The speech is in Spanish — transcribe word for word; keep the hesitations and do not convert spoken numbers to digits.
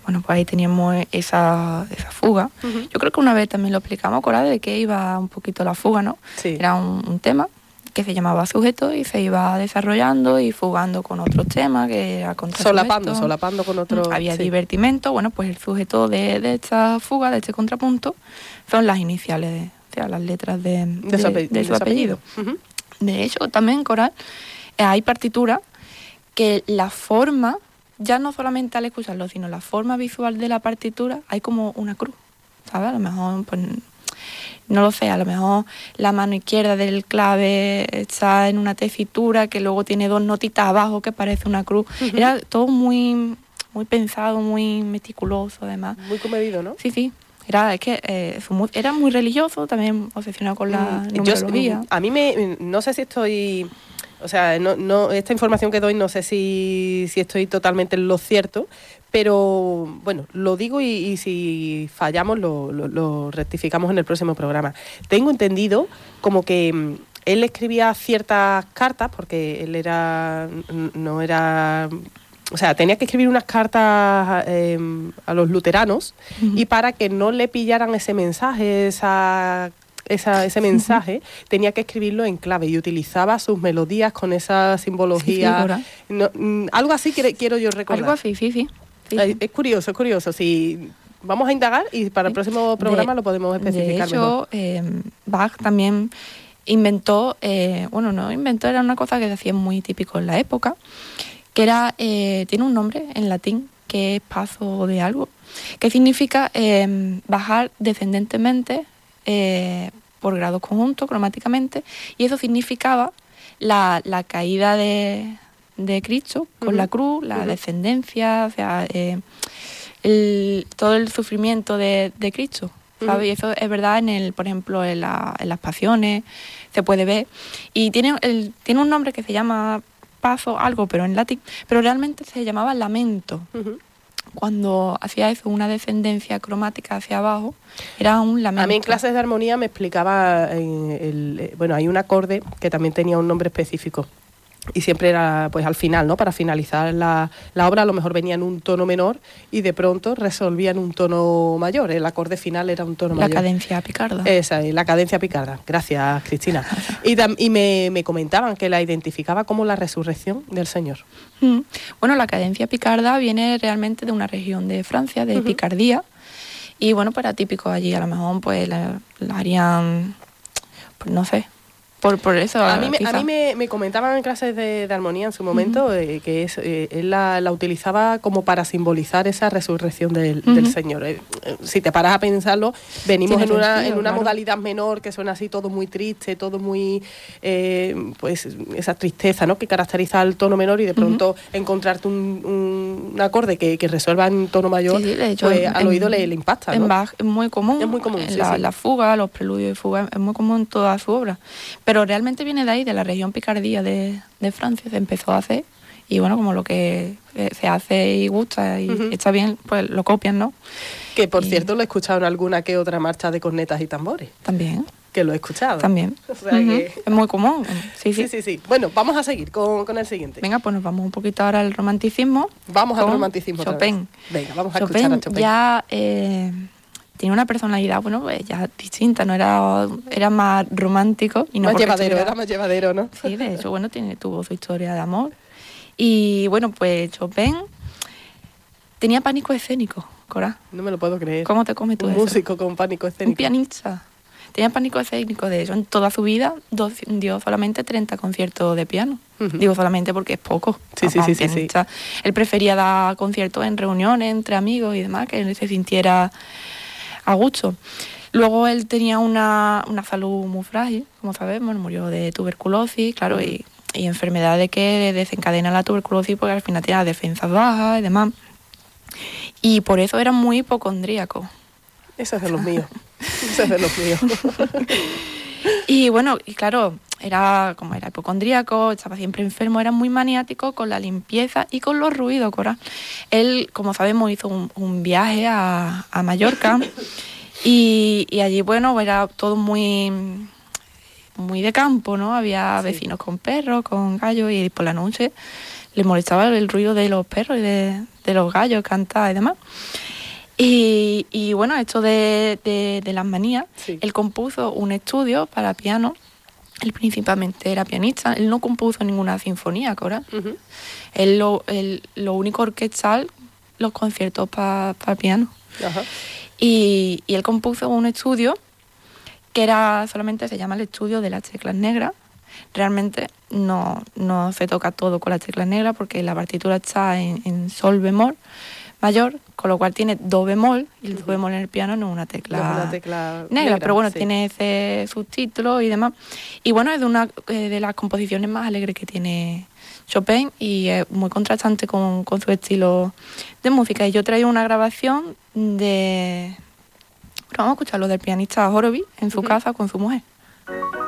Bueno, pues ahí teníamos esa, esa fuga. Uh-huh. Yo creo que una vez también lo explicamos, Cora, de qué iba un poquito la fuga, ¿no? Sí. Era un, un tema que se llamaba sujeto y se iba desarrollando y fugando con otros temas, que era contra solapando, sujeto. solapando con otros... Había sí. divertimento. Bueno, pues el sujeto de, de esta fuga, de este contrapunto, son las iniciales, de, o sea, las letras de, de, de su, ape- de su de su apellido. apellido. Uh-huh. De hecho, también, Coral, hay partituras que la forma, ya no solamente al escucharlo, sino la forma visual de la partitura, hay como una cruz, ¿sabes? A lo mejor, pues, no lo sé, a lo mejor la mano izquierda del clave está en una tesitura que luego tiene dos notitas abajo que parece una cruz. Uh-huh. Era todo muy, muy pensado, muy meticuloso, además. Muy comedido, ¿no? Sí, sí. Era, es que eh, era muy religioso, también obsesionado con la mm, numerología. Yo, a mí me, no sé si estoy... O sea, no, no, esta información que doy no sé si, si estoy totalmente en lo cierto, pero bueno, lo digo y, y si fallamos lo, lo, lo rectificamos en el próximo programa. Tengo entendido como que mm, él escribía ciertas cartas, porque él era no era... O sea, tenía que escribir unas cartas eh, a los luteranos, uh-huh. y para que no le pillaran ese mensaje, esa... Esa, ese mensaje, uh-huh. tenía que escribirlo en clave y utilizaba sus melodías con esa simbología. Sí, sí, no, mm, algo así quiero, quiero yo recordar. Algo así, sí, sí. sí, es, sí. es curioso, es curioso. Si vamos a indagar y para el próximo programa de, lo podemos especificar de hecho, mejor. Eh, Bach también inventó, eh, bueno, no inventó, era una cosa que se hacía muy típico en la época, que era, eh, tiene un nombre en latín, que es paso de algo, que significa eh, bajar descendentemente, eh, por grados conjuntos, cromáticamente, y eso significaba la, la caída de, de Cristo con uh-huh. la cruz, la uh-huh. descendencia, o sea, eh, el, todo el sufrimiento de, de Cristo, ¿sabes? Uh-huh. Y eso es verdad, en el, por ejemplo, en, la, en las pasiones, se puede ver. Y tiene, el, tiene un nombre que se llama paso, algo, pero en latín, pero realmente se llamaba lamento. Uh-huh. Cuando hacía eso, una descendencia cromática hacia abajo, era un lamento. A mí en clases de armonía me explicaba, el, el, bueno, hay un acorde que también tenía un nombre específico y siempre era pues al final, ¿no? Para finalizar la, la obra, a lo mejor venía en un tono menor y de pronto resolvía en un tono mayor. El acorde final era un tono la mayor. La cadencia picarda. Esa, la cadencia picarda. Gracias, Cristina. y tam, y me, me comentaban que la identificaba como la resurrección del Señor. Mm. Bueno, la cadencia picarda viene realmente de una región de Francia, de uh-huh. Picardía, y bueno, pues era típico allí. A lo mejor pues la, la harían, pues no sé, Por, por eso, a mí, me, a mí me, me comentaban en clases de, de armonía en su momento uh-huh. eh, que es, eh, él la, la utilizaba como para simbolizar esa resurrección del, uh-huh. del Señor. Eh, eh, si te paras a pensarlo, venimos en una, sentido, en una claro. modalidad menor que suena así todo muy triste, todo muy, eh, pues esa tristeza, ¿no? que caracteriza al tono menor y de pronto uh-huh. encontrarte un, un, un acorde que, que resuelva en tono mayor, sí, sí, de hecho, pues en, al oído le, le impacta, en ¿no? Bach es muy común. Es muy común, en sí, la, sí. la fuga, los preludios de fuga, es muy común en toda su obra. Pero realmente viene de ahí, de la región Picardía de, de Francia, se empezó a hacer, y bueno, como lo que se hace y gusta y uh-huh. está bien, pues lo copian, ¿no? Que por y... cierto lo he escuchado en alguna que otra marcha de cornetas y tambores. También. Que lo he escuchado. También. O sea uh-huh. que... Es muy común. Sí sí. sí, sí, sí. Bueno, vamos a seguir con, con el siguiente. Venga, pues nos vamos un poquito ahora al romanticismo. Vamos al romanticismo. Chopin. Venga, vamos a Chopin escuchar a Chopin. Ya... Eh, tiene una personalidad, bueno, pues ya distinta, no era, era más romántico. Y no más llevadero, estuviera... era más llevadero, ¿no? Sí, de hecho, bueno, tiene, tuvo su historia de amor. Y bueno, pues Chopin tenía pánico escénico, Cora. No me lo puedo creer. ¿Cómo te comes tú Un eso? músico con pánico escénico. Un pianista. Tenía pánico escénico, de hecho, en toda su vida dos, dio solamente treinta conciertos de piano. Uh-huh. Digo solamente porque es poco. Sí, sí, sí, sí, sí. Él prefería dar conciertos en reuniones, entre amigos y demás, que él se sintiera a gusto. Luego él tenía una, una salud muy frágil, como sabemos, murió de tuberculosis, claro, uh-huh. y, y enfermedades que desencadenan la tuberculosis porque al final tiene las defensas bajas y demás. Y por eso era muy hipocondríaco. Eso es de los míos. Eso es de los míos. Y bueno, y claro, era como era hipocondríaco, estaba siempre enfermo, era muy maniático con la limpieza y con los ruidos, Cora. Él, como sabemos, hizo un, un viaje a, a Mallorca y, y allí, bueno, era todo muy, muy de campo, ¿no? Había sí. vecinos con perros, con gallos y por la noche le molestaba el ruido de los perros y de, de los gallos, cantar y demás. Y, y bueno, esto de, de, de las manías, Sí. él compuso un estudio para piano. Él principalmente era pianista, él no compuso ninguna sinfonía coral. Ujú. Él lo, él, lo único orquestal, los conciertos para pa piano. Ajá. Y, y él compuso un estudio que era solamente, se llama el estudio de las teclas negras. Realmente no, no se toca todo con las teclas negras porque la partitura está en, en sol bemol mayor, con lo cual tiene do bemol, y el do bemol en el piano no es una tecla, No es una tecla negra, negra, pero bueno, sí. tiene ese subtítulo y demás. Y bueno, es de una eh, de las composiciones más alegres que tiene Chopin y es muy contrastante con, con su estilo de música. Y yo traigo una grabación de... Bueno, vamos a escucharlo del pianista Horowitz en su Ujú. casa con su mujer.